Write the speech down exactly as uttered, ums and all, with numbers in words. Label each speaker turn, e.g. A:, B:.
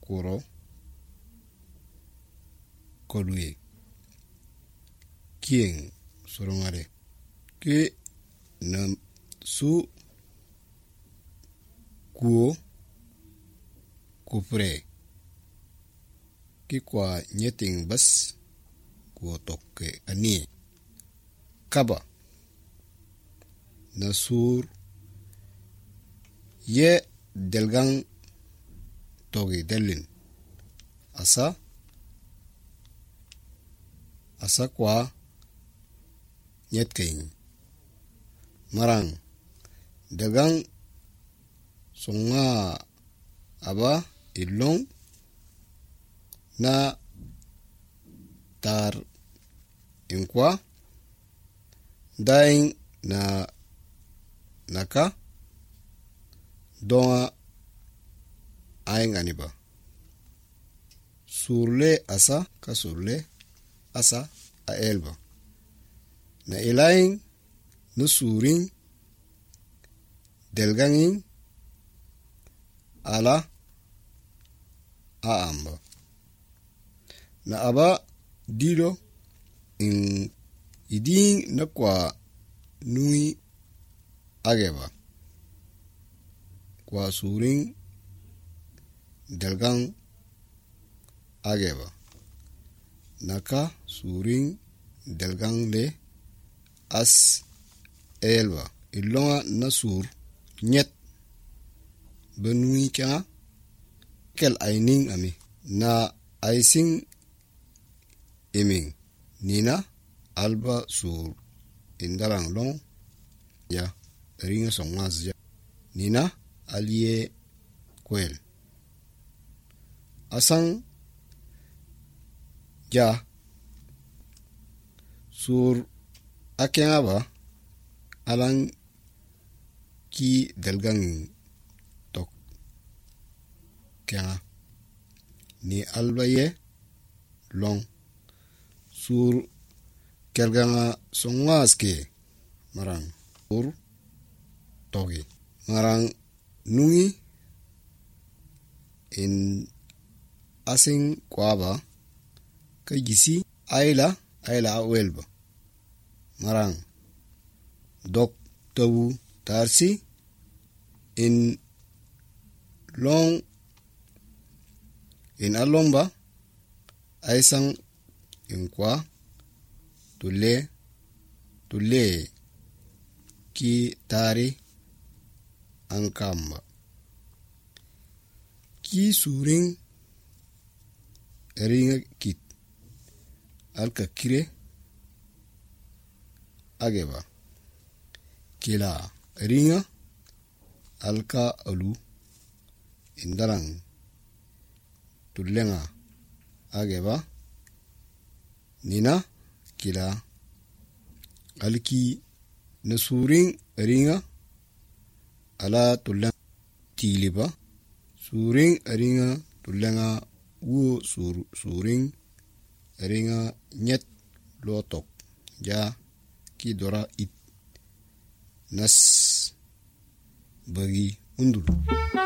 A: kuro kolwe kieng surungare ke na su kuo kupre ki kwa nyeting bas kuo tokke ani kaba na sur ye delgang togi delin asa asa kwa nyetking marang dagang songa aba ilong na tar inkwa daing na naka donga aing aniba surle asa ka surle asa a elba na ilaing no suring delganging ala a amba na aba dilo in iding na kwa nui ageba kwa suring delgang ageba naka suring delgang le as elba ilonga na sur nyet benui kya kel aining ami na aising eming nina alba sur indarang long ya ringa songmas ya nina alie kwel asang ja sur akenaba alang ki delgang tok kya ni alba ye long sur kerganga songas ke marang ur togi marang nungi in asing kwaba kajisi aila aila awelba marang dok tawu tarsi in long in alomba aisang in kwa tule tule ki tari ankamba ki suring eringa kit alka kire ageba kila eringa alka alu indarang tulenga ageba nina kila alki nasuring eringa ala tulenga tiliba suring eringa tulenga wo sur suring eringa nyet lotok ja ki dora it nas bagi undur